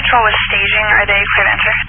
Central with staging. Are they clear to enter?